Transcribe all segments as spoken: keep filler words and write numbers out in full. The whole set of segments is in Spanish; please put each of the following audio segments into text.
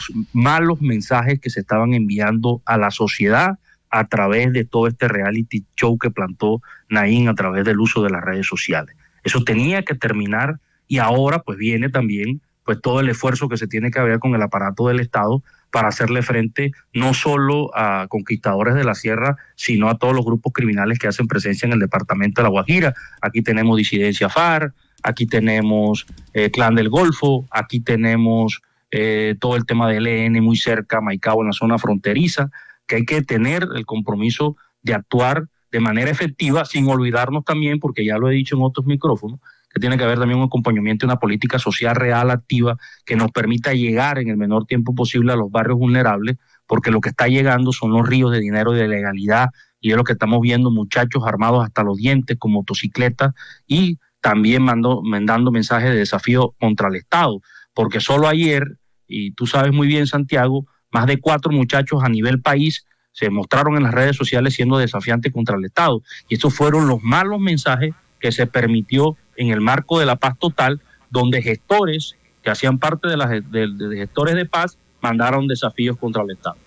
malos mensajes que se estaban enviando a la sociedad a través de todo este reality show que plantó Naim a través del uso de las redes sociales. Eso tenía que terminar y ahora pues viene también pues todo el esfuerzo que se tiene que ver con el aparato del Estado para hacerle frente no solo a conquistadores de la sierra, sino a todos los grupos criminales que hacen presencia en el departamento de La Guajira. Aquí tenemos disidencia FARC, aquí tenemos eh, Clan del Golfo, aquí tenemos eh, todo el tema del E N muy cerca, Maicao, en la zona fronteriza, que hay que tener el compromiso de actuar de manera efectiva, sin olvidarnos también, porque ya lo he dicho en otros micrófonos, que tiene que haber también un acompañamiento y una política social real, activa, que nos permita llegar en el menor tiempo posible a los barrios vulnerables, porque lo que está llegando son los ríos de dinero y de legalidad, y es lo que estamos viendo, muchachos armados hasta los dientes con motocicletas, y también mando, mandando mensajes de desafío contra el Estado, porque solo ayer, y tú sabes muy bien, Santiago, más de cuatro muchachos a nivel país se mostraron en las redes sociales siendo desafiantes contra el Estado, y estos fueron los malos mensajes que se permitió en el marco de la paz total, donde gestores que hacían parte de las de, de gestores de paz mandaron desafíos contra el Estado.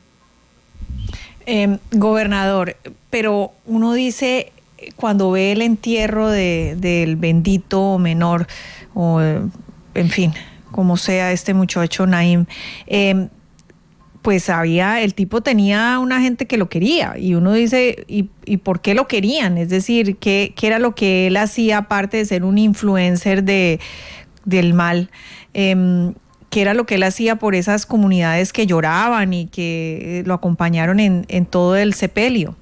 Eh, gobernador, pero uno dice, cuando ve el entierro de, del bendito menor, o en fin, como sea este muchacho Naim, eh, pues había, el tipo tenía una gente que lo quería, y uno dice, ¿y, y por qué lo querían? Es decir, ¿qué, qué era lo que él hacía aparte de ser un influencer de, del mal? Eh, ¿Qué era lo que él hacía por esas comunidades que lloraban y que lo acompañaron en, en todo el sepelio?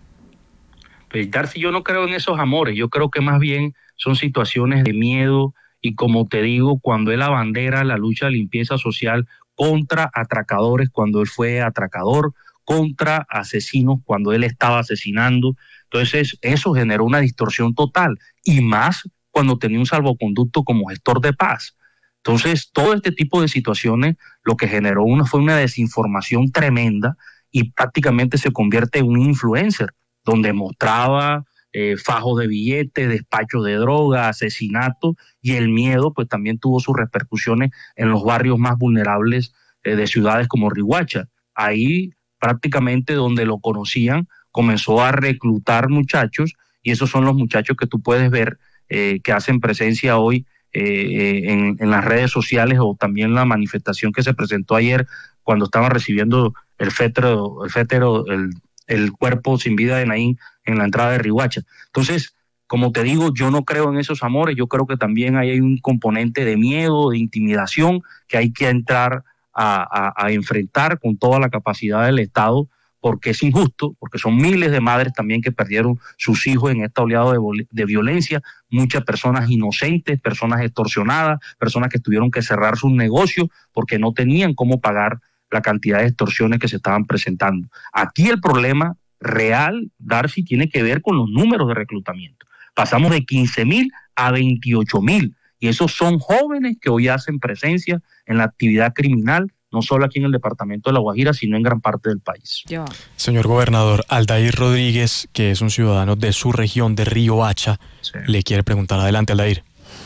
Pues, Darcy, yo no creo en esos amores, yo creo que más bien son situaciones de miedo, y como te digo, cuando él abandera la lucha de limpieza social contra atracadores cuando él fue atracador, contra asesinos cuando él estaba asesinando. Entonces eso generó una distorsión total, y más cuando tenía un salvoconducto como gestor de paz. Entonces todo este tipo de situaciones lo que generó una, fue una desinformación tremenda, y prácticamente se convierte en un influencer, donde mostraba eh, fajos de billetes, despachos de droga, asesinatos, y el miedo pues también tuvo sus repercusiones en los barrios más vulnerables eh, de ciudades como Riohacha. Ahí prácticamente donde lo conocían comenzó a reclutar muchachos, y esos son los muchachos que tú puedes ver eh, que hacen presencia hoy eh, en, en las redes sociales, o también la manifestación que se presentó ayer cuando estaban recibiendo el fétero, el fétero, el, el cuerpo sin vida de Naim en la entrada de Riohacha. Entonces, como te digo, yo no creo en esos amores, yo creo que también ahí hay un componente de miedo, de intimidación, que hay que entrar a, a, a enfrentar con toda la capacidad del Estado, porque es injusto, porque son miles de madres también que perdieron sus hijos en esta oleada de, de violencia, muchas personas inocentes, personas extorsionadas, personas que tuvieron que cerrar sus negocios porque no tenían cómo pagar la cantidad de extorsiones que se estaban presentando. Aquí el problema real, Darcy, tiene que ver con los números de reclutamiento. Pasamos de quince mil a veintiocho mil, y esos son jóvenes que hoy hacen presencia en la actividad criminal, no solo aquí en el departamento de La Guajira, sino en gran parte del país. Yo. Señor gobernador, Aldair Rodríguez, que es un ciudadano de su región, de Riohacha, sí, le quiere preguntar. Adelante, Aldair.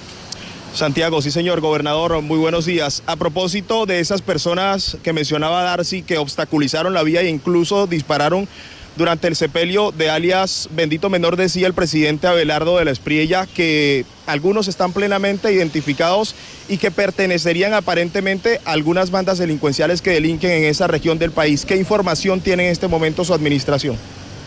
Santiago, sí señor gobernador, muy buenos días. A propósito de esas personas que mencionaba Darcy, que obstaculizaron la vía e incluso dispararon durante el sepelio de alias Bendito Menor, decía el presidente Abelardo de la Espriella que algunos están plenamente identificados y que pertenecerían aparentemente a algunas bandas delincuenciales que delinquen en esa región del país. ¿Qué información tiene en este momento su administración?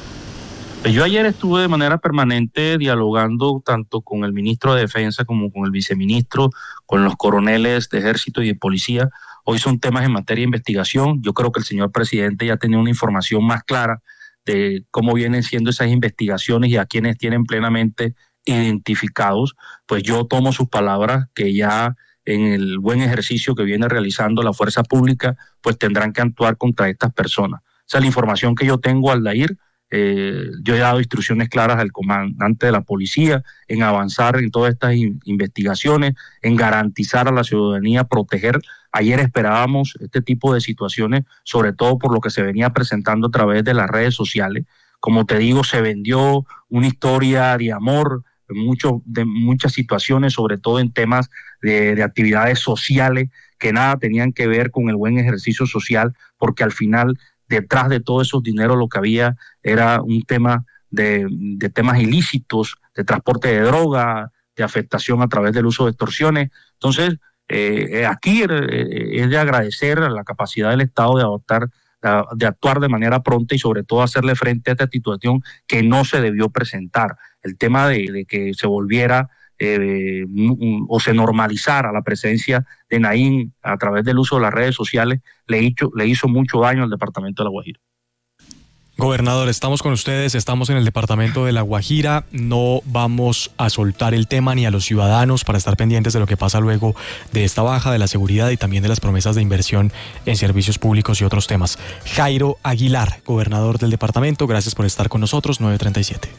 Yo ayer estuve de manera permanente dialogando tanto con el ministro de Defensa como con el viceministro, con los coroneles de Ejército y de Policía. Hoy son temas en materia de investigación. Yo creo que el señor presidente ya tenía una información más clara de cómo vienen siendo esas investigaciones y a quienes tienen plenamente identificados. Pues yo tomo sus palabras que ya en el buen ejercicio que viene realizando la fuerza pública, pues tendrán que actuar contra estas personas. Esa es la información que yo tengo, Aldair. Eh, yo he dado instrucciones claras al comandante de la policía en avanzar en todas estas in- investigaciones, en garantizar a la ciudadanía, proteger. Ayer esperábamos este tipo de situaciones, sobre todo por lo que se venía presentando a través de las redes sociales. Como te digo, se vendió una historia de amor, mucho, de muchas situaciones, sobre todo en temas de, de actividades sociales, que nada tenían que ver con el buen ejercicio social, porque al final detrás de todos esos dineros lo que había era un tema de, de temas ilícitos, de transporte de droga, de afectación a través del uso de extorsiones. Entonces, eh, aquí eh, es de agradecer la capacidad del Estado de adoptar, de actuar de manera pronta y sobre todo hacerle frente a esta situación que no se debió presentar. El tema de, de que se volviera eh, o se normalizara la presencia de Naim a través del uso de las redes sociales le hizo, le hizo mucho daño al departamento de La Guajira. Gobernador, estamos con ustedes, estamos en el departamento de La Guajira, no vamos a soltar el tema ni a los ciudadanos para estar pendientes de lo que pasa luego de esta baja, de la seguridad y también de las promesas de inversión en servicios públicos y otros temas. Jairo Aguilar, gobernador del departamento, gracias por estar con nosotros, nueve treinta y siete.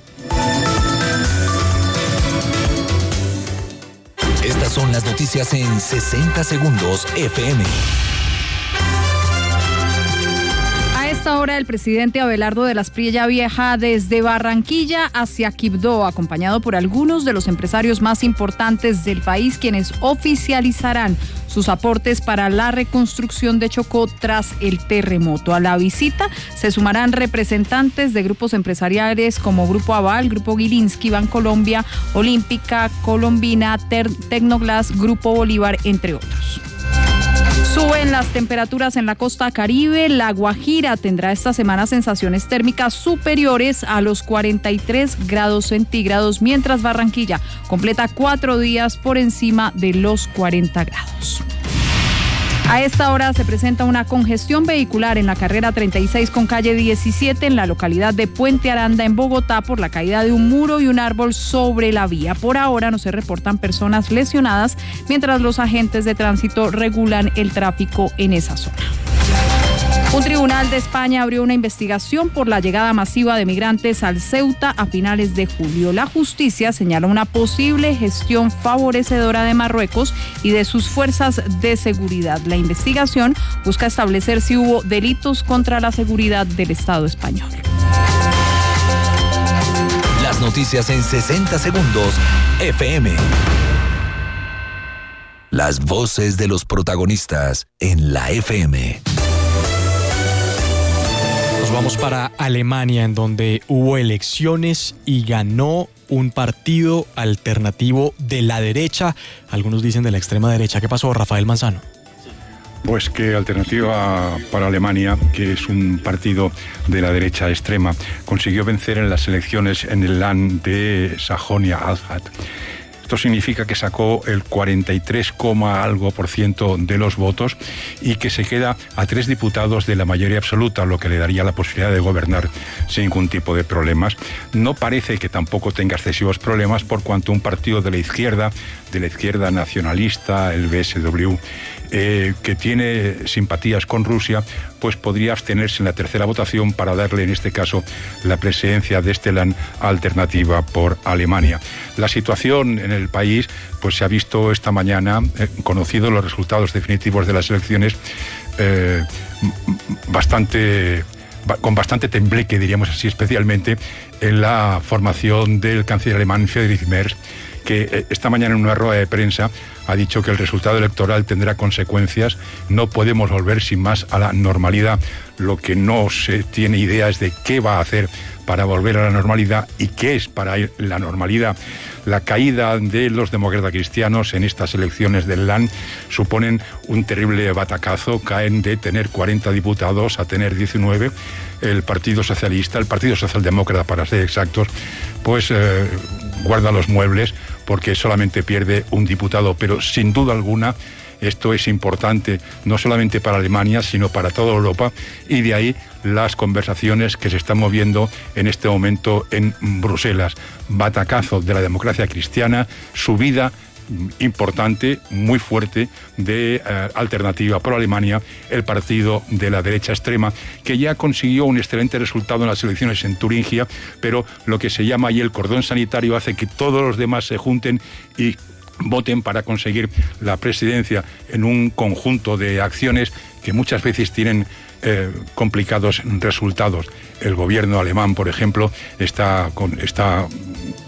Estas son las noticias en sesenta segundos F M. Ahora el presidente Abelardo de las Prilla viaja desde Barranquilla hacia Quibdó, acompañado por algunos de los empresarios más importantes del país, quienes oficializarán sus aportes para la reconstrucción de Chocó tras el terremoto. A la visita se sumarán representantes de grupos empresariales como Grupo Aval, Grupo Gilinski, Bancolombia, Olímpica, Colombina, Tecnoglass, Grupo Bolívar, entre otros. Suben las temperaturas en la costa Caribe. La Guajira tendrá esta semana sensaciones térmicas superiores a los cuarenta y tres grados centígrados, mientras Barranquilla completa cuatro días por encima de los cuarenta grados. A esta hora se presenta una congestión vehicular en la carrera treinta y seis con calle diecisiete en la localidad de Puente Aranda, en Bogotá, por la caída de un muro y un árbol sobre la vía. Por ahora no se reportan personas lesionadas, mientras los agentes de tránsito regulan el tráfico en esa zona. Un tribunal de España abrió una investigación por la llegada masiva de migrantes al Ceuta a finales de julio. La justicia señala una posible gestión favorecedora de Marruecos y de sus fuerzas de seguridad. La investigación busca establecer si hubo delitos contra la seguridad del Estado español. Las noticias en sesenta segundos F M. Las voces de los protagonistas en la F M. Vamos para Alemania, en donde hubo elecciones y ganó un partido alternativo de la derecha, algunos dicen de la extrema derecha. ¿Qué pasó, Rafael Manzano? Pues que Alternativa para Alemania, que es un partido de la derecha extrema, consiguió vencer en las elecciones en el Land de Sajonia-Anhalt. Esto significa que sacó el cuarenta y tres, algo por ciento de los votos y que se queda a tres diputados de la mayoría absoluta, lo que le daría la posibilidad de gobernar sin ningún tipo de problemas. No parece que tampoco tenga excesivos problemas, por cuanto un partido de la izquierda, de la izquierda nacionalista, el B S W, eh, que tiene simpatías con Rusia, pues podría abstenerse en la tercera votación para darle, en este caso, la presidencia de este Land Alternativa por Alemania. La situación en el país, pues se ha visto esta mañana, eh, conocidos los resultados definitivos de las elecciones, eh, bastante... con bastante tembleque, diríamos así, especialmente en la formación del canciller alemán Friedrich Merz, que esta mañana en una rueda de prensa ha dicho que el resultado electoral tendrá consecuencias. No podemos volver sin más a la normalidad. Lo que no se tiene idea es de qué va a hacer para volver a la normalidad y qué es para la normalidad. La caída de los demócratas cristianos en estas elecciones del Land suponen un terrible batacazo. Caen de tener cuarenta diputados a tener diecinueve. El Partido Socialista, el Partido Socialdemócrata para ser exactos, pues eh, guarda los muebles porque solamente pierde un diputado, pero sin duda alguna esto es importante no solamente para Alemania, sino para toda Europa, y de ahí las conversaciones que se están moviendo en este momento en Bruselas. Batacazo de la democracia cristiana, subida importante, muy fuerte, de eh, Alternativa por Alemania, el partido de la derecha extrema, que ya consiguió un excelente resultado en las elecciones en Turingia, pero lo que se llama ahí el cordón sanitario hace que todos los demás se junten y voten para conseguir la presidencia en un conjunto de acciones que muchas veces tienen eh, complicados resultados. El gobierno alemán, por ejemplo, está, con, está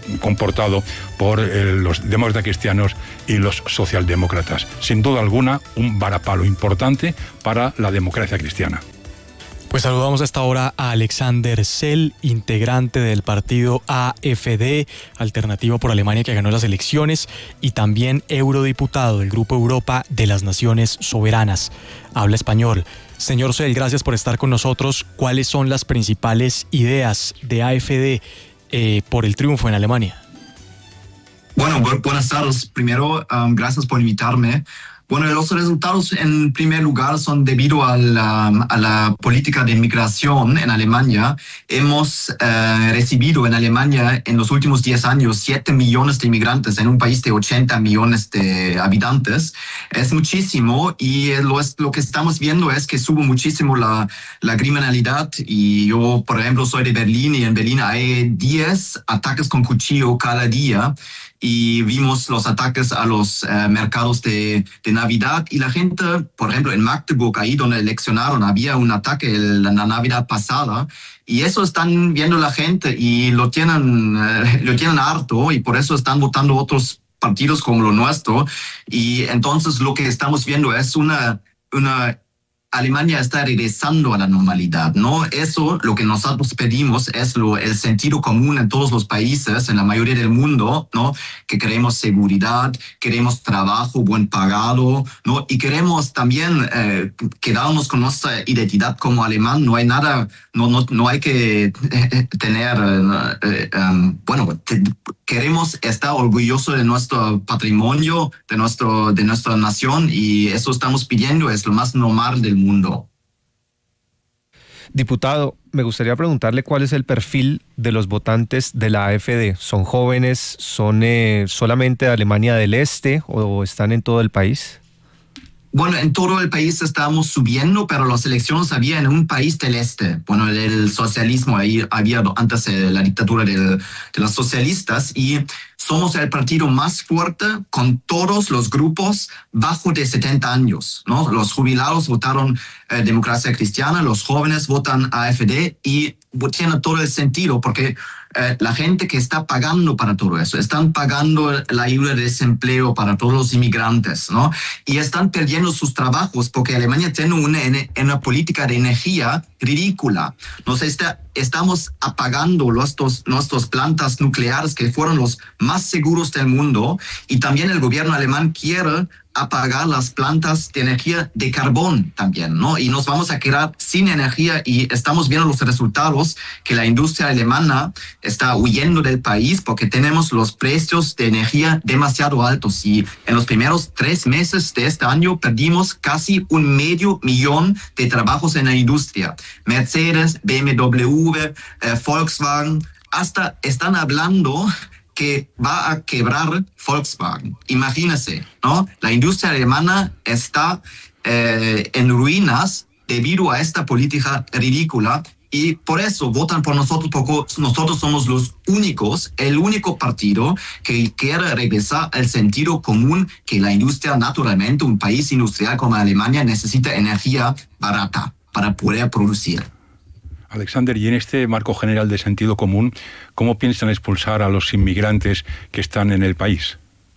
comportado por eh, los demócratas cristianos y los socialdemócratas. Sin duda alguna, un varapalo importante para la democracia cristiana. Pues saludamos a esta hora a Alexander Sell, integrante del partido A F D, Alternativa por Alemania, que ganó las elecciones, y también eurodiputado del Grupo Europa de las Naciones Soberanas. Habla español. Señor Sell, gracias por estar con nosotros. ¿Cuáles son las principales ideas de A F D eh, por el triunfo en Alemania? Bueno, bu- buenas tardes. Primero, um, gracias por invitarme. Bueno, los resultados en primer lugar son debido a la, a la política de inmigración en Alemania. Hemos eh, recibido en Alemania en los últimos diez años siete millones de inmigrantes en un país de ochenta millones de habitantes. Es muchísimo y lo, es, lo que estamos viendo es que sube muchísimo la, la criminalidad. Y yo, por ejemplo, soy de Berlín y en Berlín hay diez ataques con cuchillo cada día. Y vimos los ataques a los eh, mercados de, de Navidad y la gente, por ejemplo, en Magdeburg, ahí donde eleccionaron, había un ataque el, la Navidad pasada y eso están viendo la gente y lo tienen, eh, lo tienen harto y por eso están votando otros partidos como lo nuestro y entonces lo que estamos viendo es una, una Alemania está regresando a la normalidad, ¿no? Eso, lo que nosotros pedimos es lo, el sentido común en todos los países, en la mayoría del mundo, ¿no? Que queremos seguridad, queremos trabajo buen pagado, ¿no? Y queremos también eh, quedarnos con nuestra identidad como alemán. No hay nada, no, no, no hay que eh, tener, eh, um, bueno, te, queremos estar orgullosos de nuestro patrimonio, de, nuestro, de nuestra nación y eso estamos pidiendo, es lo más normal del mundo. mundo. Diputado, me gustaría preguntarle cuál es el perfil de los votantes de la A F D. ¿Son jóvenes? ¿Son eh, solamente de Alemania del Este o están en todo el país? Bueno, en todo el país estamos subiendo, pero las elecciones había en un país del este. Bueno, el socialismo, ahí había antes la dictadura del, de los socialistas y somos el partido más fuerte con todos los grupos bajo de setenta años, ¿no? Los jubilados votaron eh, Democracia Cristiana, los jóvenes votan A F D y tiene todo el sentido porque eh, la gente que está pagando para todo eso, están pagando la ayuda de desempleo para todos los inmigrantes, ¿no? Y están perdiendo sus trabajos porque Alemania tiene una, una política de energía ridícula. Nos está, estamos apagando nuestros, nuestras plantas nucleares que fueron los más seguros del mundo y también el gobierno alemán quiere apagar las plantas de energía de carbón también, ¿no? Y nos vamos a quedar sin energía y estamos viendo los resultados que la industria alemana está huyendo del país porque tenemos los precios de energía demasiado altos y en los primeros tres meses de este año perdimos casi un medio millón de trabajos en la industria. Mercedes, B M W, eh, Volkswagen, hasta están hablando que va a quebrar Volkswagen. Imagínense, ¿no? La industria alemana está eh, en ruinas debido a esta política ridícula y por eso votan por nosotros porque nosotros somos los únicos, el único partido que quiere regresar al sentido común que la industria, naturalmente, un país industrial como Alemania necesita energía barata para poder producir. Alexander, y en este marco general de sentido común, ¿cómo piensan expulsar a los inmigrantes que están en el país?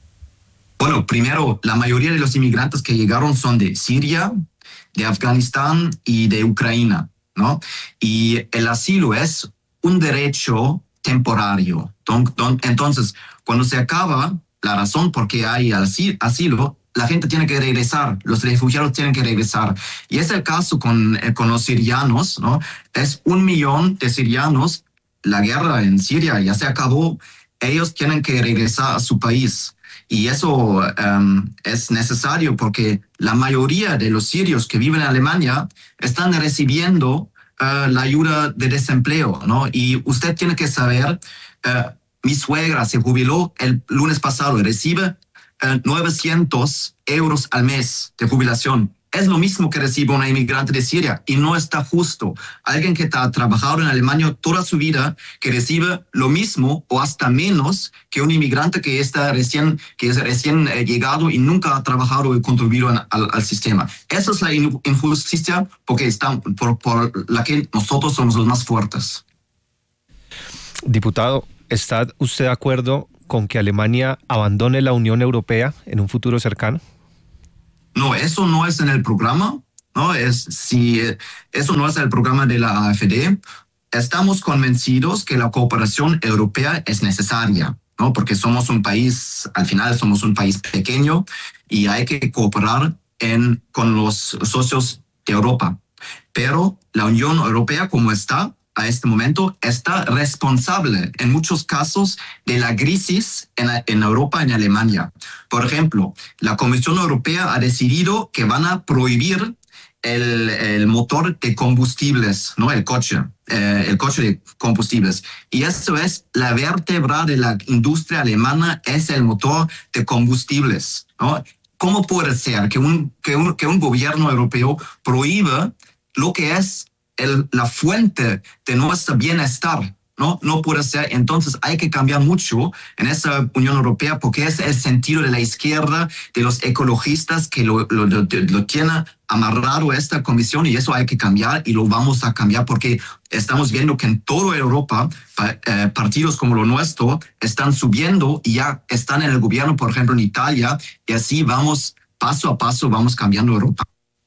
Bueno, primero, la mayoría de los inmigrantes que llegaron son de Siria, de Afganistán y de Ucrania, ¿no? Y el asilo es un derecho temporario. Entonces, cuando se acaba, la razón por qué hay asilo, la gente tiene que regresar, los refugiados tienen que regresar. Y es el caso con, con los sirianos, ¿no? Es un millón de sirianos, la guerra en Siria ya se acabó, ellos tienen que regresar a su país. Y eso um, es necesario porque la mayoría de los sirios que viven en Alemania están recibiendo uh, la ayuda de desempleo, ¿no? Y usted tiene que saber, uh, mi suegra se jubiló el lunes pasado y recibe novecientos euros al mes de jubilación. Es lo mismo que recibe una inmigrante de Siria y no está justo. Alguien que ha trabajado en Alemania toda su vida, que recibe lo mismo o hasta menos que un inmigrante que está recién, que es recién eh, llegado y nunca ha trabajado y contribuido en, al, al sistema. Esa es la injusticia porque está, por, por la que nosotros somos los más fuertes. Diputado, ¿está usted de acuerdo con que Alemania abandone la Unión Europea en un futuro cercano? No, eso no es en el programa, ¿no? Es, si eso no es el programa de la A F D. Estamos convencidos que la cooperación europea es necesaria, ¿no? Porque somos un país, al final somos un país pequeño y hay que cooperar en, con los socios de Europa. Pero la Unión Europea, como está a este momento, está responsable en muchos casos de la crisis en, en Europa, en Alemania. Por ejemplo, la Comisión Europea ha decidido que van a prohibir el, el motor de combustibles, ¿no? El coche, eh, el coche de combustibles. Y eso es la vértebra de la industria alemana, es el motor de combustibles, ¿no? ¿Cómo puede ser que un, que un, que un gobierno europeo prohíba lo que es el, la fuente de nuestro bienestar? No, no puede ser. Entonces hay que cambiar mucho en esa Unión Europea porque es el sentido de la izquierda, de los ecologistas que lo, lo, lo, lo tiene amarrado esta comisión, y eso hay que cambiar y lo vamos a cambiar porque estamos viendo que en toda Europa eh, partidos como lo nuestro están subiendo y ya están en el gobierno, por ejemplo en Italia, y así vamos paso a paso, vamos cambiando Europa.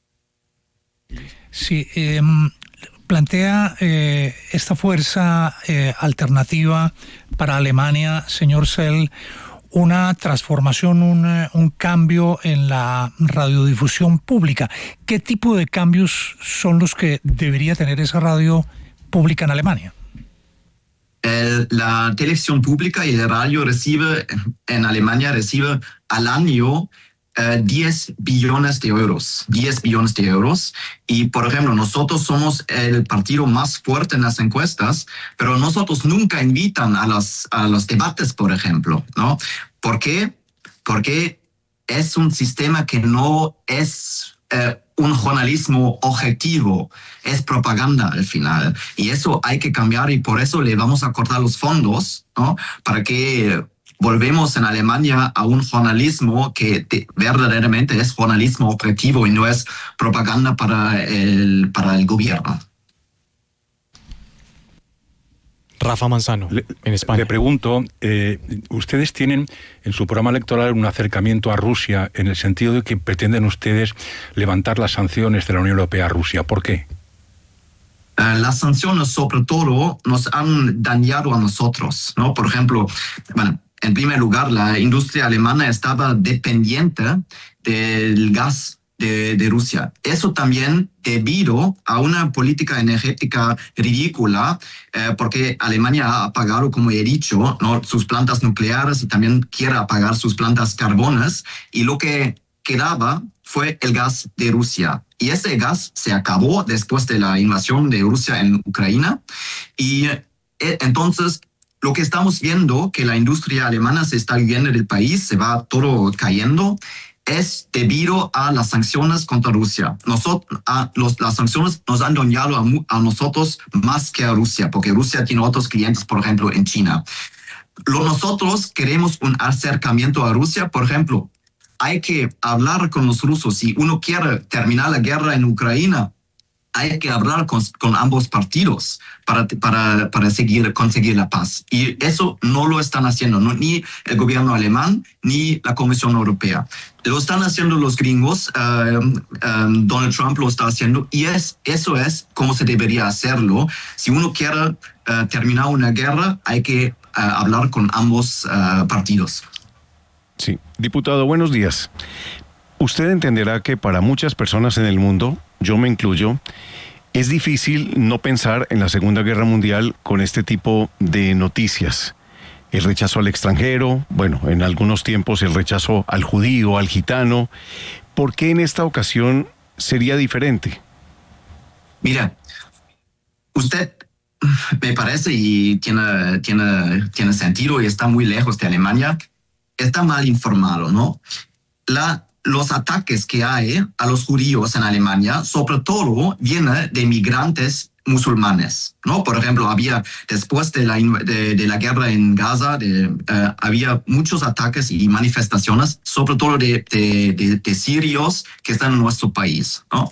Sí, eh, plantea eh, esta fuerza eh, alternativa para Alemania, señor Sell, una transformación, un, un cambio en la radiodifusión pública. ¿Qué tipo de cambios son los que debería tener esa radio pública en Alemania? El, la televisión pública y el radio recibe, en Alemania recibe al año Uh, diez billones de euros, diez billones de euros. Y, por ejemplo, nosotros somos el partido más fuerte en las encuestas, pero nosotros nunca invitan a los, a los debates, por ejemplo, ¿no? ¿Por qué? Porque es un sistema que no es uh, un jornalismo objetivo, es propaganda al final. Y eso hay que cambiar y por eso le vamos a cortar los fondos, ¿no? Para que volvemos en Alemania a un jornalismo que te, verdaderamente es jornalismo objetivo y no es propaganda para el, para el gobierno. Rafa Manzano, le, en España. Le pregunto, eh, ustedes tienen en su programa electoral un acercamiento a Rusia en el sentido de que pretenden ustedes levantar las sanciones de la Unión Europea a Rusia. ¿Por qué? Uh, las sanciones sobre todo nos han dañado a nosotros, ¿no? Por ejemplo, bueno, en primer lugar, la industria alemana estaba dependiente del gas de, de Rusia. Eso también debido a una política energética ridícula, eh, porque Alemania ha apagado, como he dicho, ¿no? sus plantas nucleares y también quiere apagar sus plantas carbonas, y lo que quedaba fue el gas de Rusia. Y ese gas se acabó después de la invasión de Rusia en Ucrania, y eh, entonces lo que estamos viendo, que la industria alemana se está yendo del país, se va todo cayendo, es debido a las sanciones contra Rusia. Nosotros, a los, las sanciones nos han dañado a, a nosotros más que a Rusia, porque Rusia tiene otros clientes, por ejemplo, en China. Lo, nosotros queremos un acercamiento a Rusia, por ejemplo, hay que hablar con los rusos. Si uno quiere terminar la guerra en Ucrania, hay que hablar con, con ambos partidos para, para, para seguir, conseguir la paz. Y eso no lo están haciendo, no, ni el gobierno alemán ni la Comisión Europea. Lo están haciendo los gringos, uh, um, Donald Trump lo está haciendo, y es, eso es como se debería hacerlo. Si uno quiere uh, terminar una guerra, hay que uh, hablar con ambos uh, partidos. Sí, diputado, buenos días. Usted entenderá que para muchas personas en el mundo, yo me incluyo, es difícil no pensar en la Segunda Guerra Mundial con este tipo de noticias. El rechazo al extranjero, bueno, en algunos tiempos el rechazo al judío, al gitano. ¿Por qué en esta ocasión sería diferente? Mira, usted me parece y tiene, tiene, tiene sentido y está muy lejos de Alemania, está mal informado, ¿no? La Los ataques que hay a los judíos en Alemania, sobre todo, vienen de migrantes musulmanes, ¿no? Por ejemplo, había, después de la, de, de la guerra en Gaza, de, uh, había muchos ataques y manifestaciones, sobre todo de, de, de, de sirios que están en nuestro país, ¿no?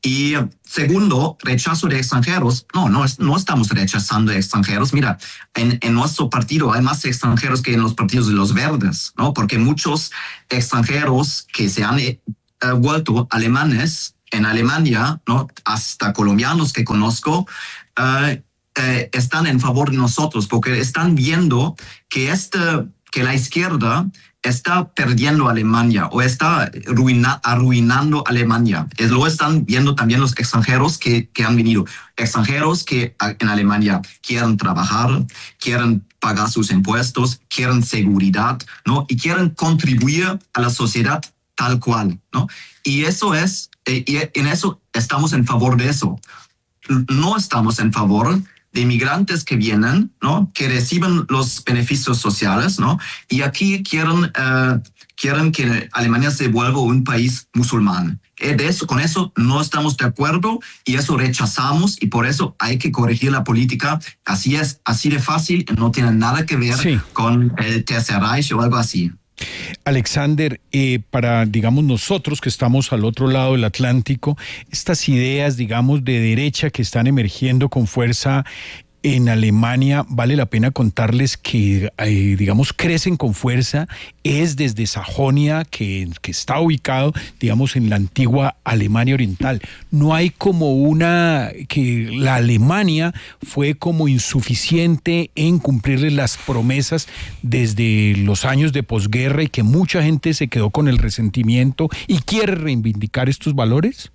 Y segundo, rechazo de extranjeros. No, no, no estamos rechazando extranjeros. Mira, en, en nuestro partido hay más extranjeros que en los partidos de los verdes, ¿no? Porque muchos extranjeros que se han eh, vuelto alemanes en Alemania, ¿no? Hasta colombianos que conozco, uh, eh, están en favor de nosotros porque están viendo que, este, que la izquierda está perdiendo Alemania o está arruina, arruinando Alemania. Es, lo están viendo también los extranjeros que, que han venido. Extranjeros que en Alemania quieren trabajar, quieren pagar sus impuestos, quieren seguridad, ¿no? Y quieren contribuir a la sociedad tal cual, ¿no? Y eso es, eh, y en eso estamos en favor de eso. No estamos en favor de inmigrantes que vienen, ¿no? Que reciben los beneficios sociales, ¿no? Y aquí quieren, uh, quieren que Alemania se vuelva un país musulmán. De eso, con eso no estamos de acuerdo y eso rechazamos y por eso hay que corregir la política. Así es, así de fácil, no tiene nada que ver sí. con el Tercer Reich o algo así. Alexander, eh, para, digamos, nosotros que estamos al otro lado del Atlántico, estas ideas, digamos, de derecha que están emergiendo con fuerza en Alemania, vale la pena contarles que, eh, digamos, crecen con fuerza, es desde Sajonia, que, que está ubicado, digamos, en la antigua Alemania Oriental. No hay como una, que la Alemania fue como insuficiente en cumplirle las promesas desde los años de posguerra y que mucha gente se quedó con el resentimiento y quiere reivindicar estos valores.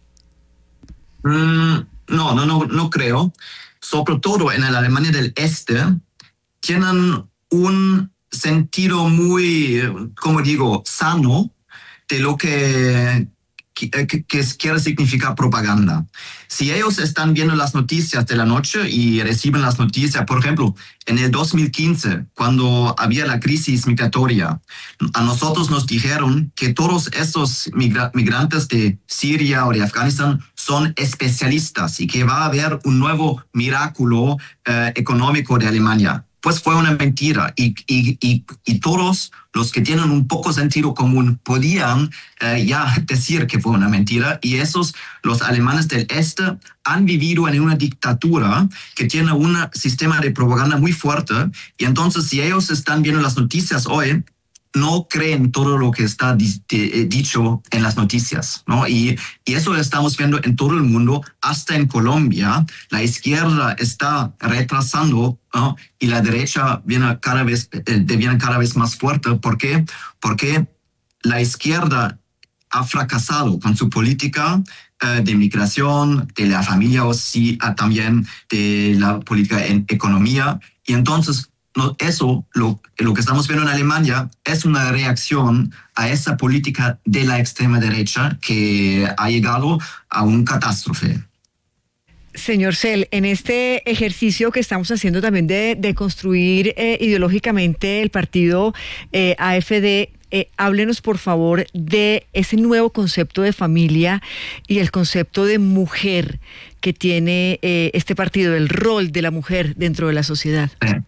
Mm, no, no, no, no creo. Sobre todo en la Alemania del Este, tienen un sentido muy, como digo, sano de lo que, que, que quiere significar propaganda. Si ellos están viendo las noticias de la noche y reciben las noticias, por ejemplo, en el dos mil quince, cuando había la crisis migratoria, a nosotros nos dijeron que todos esos migra- migrantes de Siria o de Afganistán son especialistas y que va a haber un nuevo milagro eh, económico de Alemania. Pues fue una mentira y, y, y, y todos los que tienen un poco sentido común podían eh, ya decir que fue una mentira y esos, los alemanes del Este, han vivido en una dictadura que tiene un sistema de propaganda muy fuerte y entonces si ellos están viendo las noticias hoy, no creen todo lo que está di- di- dicho en las noticias, ¿no? Y, y eso lo estamos viendo en todo el mundo, hasta en Colombia. La izquierda está retrasando, ¿no? Y la derecha viene cada vez, eh, viene cada vez más fuerte. ¿Por qué? Porque la izquierda ha fracasado con su política eh, de migración, de la familia o sí, también de la política en economía. Y entonces No, eso, lo, lo que estamos viendo en Alemania, es una reacción a esa política de la extrema derecha que ha llegado a un catástrofe. Señor Zell, en este ejercicio que estamos haciendo también de, de construir eh, ideológicamente el partido eh, A F D, eh, háblenos por favor de ese nuevo concepto de familia y el concepto de mujer que tiene eh, este partido, el rol de la mujer dentro de la sociedad. Eh.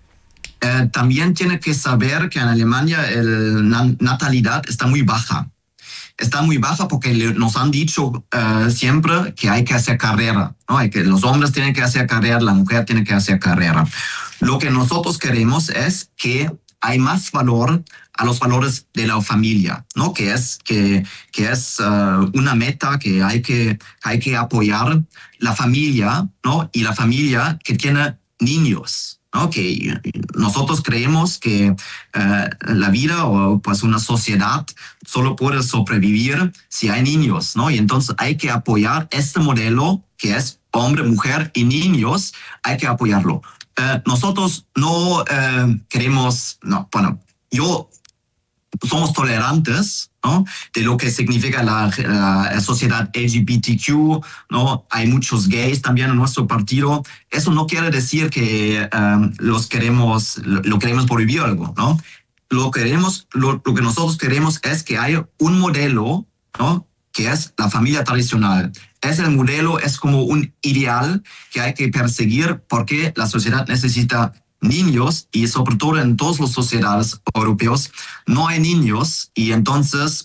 Eh, también tiene que saber que en Alemania la natalidad está muy baja. Está muy baja porque le, nos han dicho uh, siempre que hay que hacer carrera, ¿no? Hay que, los hombres tienen que hacer carrera, la mujer tiene que hacer carrera. Lo que nosotros queremos es que hay más valor a los valores de la familia, ¿no? Que es, que, que es uh, una meta que hay, que hay que apoyar la familia, ¿no? Y la familia que tiene niños. ¿No? Que nosotros creemos que uh, la vida o pues una sociedad solo puede sobrevivir si hay niños, ¿no? Y entonces hay que apoyar este modelo que es hombre, mujer y niños, hay que apoyarlo. Uh, nosotros no uh, queremos, no, bueno, yo somos tolerantes, ¿no? De lo que significa la, la sociedad L G B T Q, ¿no? Hay muchos gays también en nuestro partido. Eso no quiere decir que um, los queremos, lo, lo queremos prohibir algo, ¿no? Lo queremos, lo, lo que nosotros queremos es que haya un modelo, ¿no? Que es la familia tradicional. Ese modelo es como un ideal que hay que perseguir porque la sociedad necesita niños y sobre todo en todas las sociedades europeas no hay niños y entonces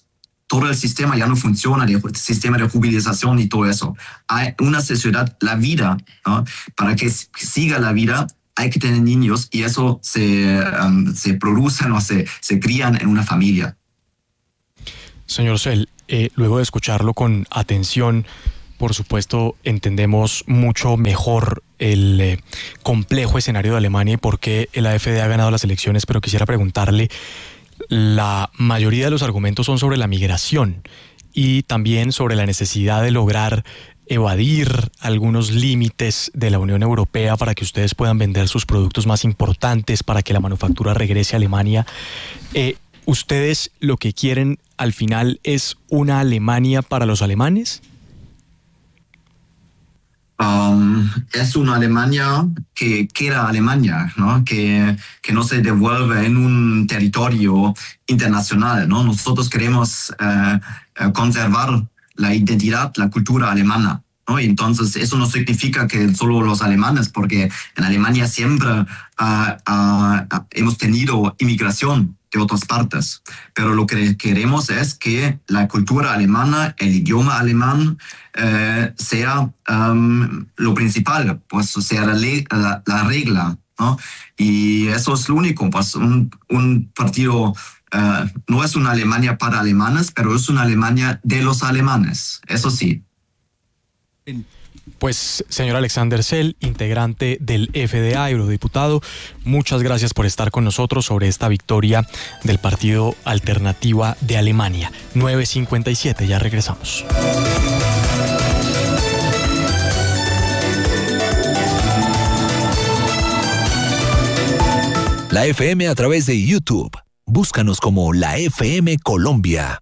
todo el sistema ya no funciona, el sistema de jubilación y todo eso. Hay una sociedad, la vida, ¿no? Para que siga la vida hay que tener niños y eso se, um, se producen o se, se crían en una familia. Señor Sell, eh, luego de escucharlo con atención, por supuesto, entendemos mucho mejor el eh, complejo escenario de Alemania y por qué el A F D ha ganado las elecciones, pero quisiera preguntarle, la mayoría de los argumentos son sobre la migración y también sobre la necesidad de lograr evadir algunos límites de la Unión Europea para que ustedes puedan vender sus productos más importantes, para que la manufactura regrese a Alemania. Eh, ¿Ustedes lo que quieren al final es una Alemania para los alemanes? Um, es una Alemania que queda Alemania, ¿no? Que, que no se devuelve en un territorio internacional, ¿no? Nosotros queremos uh, conservar la identidad, la cultura alemana, ¿no? Y entonces eso no significa que solo los alemanes, porque en Alemania siempre uh, uh, hemos tenido inmigración de otras partes, pero lo que queremos es que la cultura alemana, el idioma alemán eh, sea um, lo principal, pues sea la, la, la regla, ¿no? Y eso es lo único, pues un, un partido Uh, no es una Alemania para alemanes, pero es una Alemania de los alemanes, eso sí. Pues, señor Alexander Sell, integrante del F D A, eurodiputado, muchas gracias por estar con nosotros sobre esta victoria del Partido Alternativa de Alemania. nueve cincuenta y siete, ya regresamos. La F M a través de YouTube. Búscanos como la F M Colombia.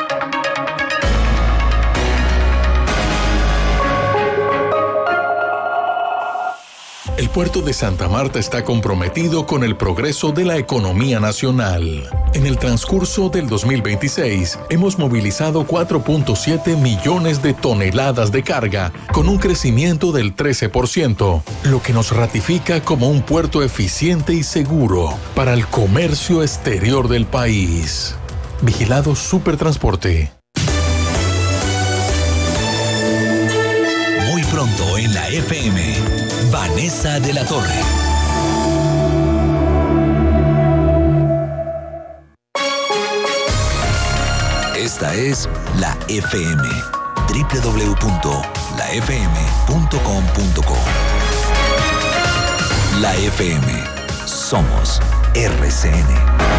El puerto de Santa Marta está comprometido con el progreso de la economía nacional. En el transcurso del dos mil veintiséis, hemos movilizado cuatro punto siete millones de toneladas de carga, con un crecimiento del trece por ciento, lo que nos ratifica como un puerto eficiente y seguro para el comercio exterior del país. Vigilado Supertransporte. Muy pronto en la F M, Vanessa de la Torre. Esta es la F M, doble u doble u doble u punto la f m punto com punto co. La F M, somos R C N.